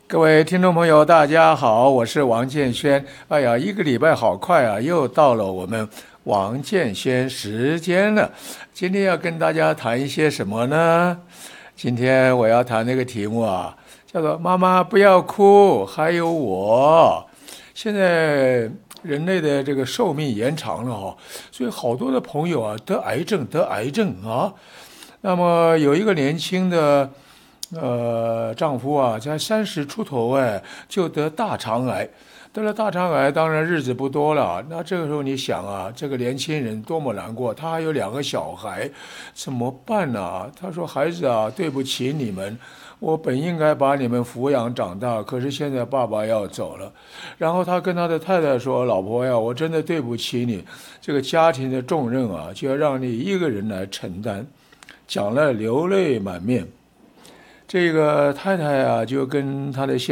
各位听众朋友，大家好，我是王建轩。哎呀，一个礼拜好快啊，又到了我们王建轩时间了。今天要跟大家谈一些什么呢？今天我要谈那个题目啊，叫做“妈妈不要哭，还有我”。现在人类的这个寿命延长了哈，所以好多的朋友啊得癌症啊。那么有一个年轻的丈夫啊，才30出头哎，就得大肠癌。得了大肠癌，当然日子不多了。那这个时候你想啊，这个年轻人多么难过，他还有2个小孩，怎么办呢？他说：“孩子啊，对不起你们，我本应该把你们抚养长大，可是现在爸爸要走了。”然后他跟他的太太说：“老婆呀，我真的对不起你，这个家庭的重任啊，就要让你一个人来承担。”讲了流泪满面。这个太太啊，就跟他的先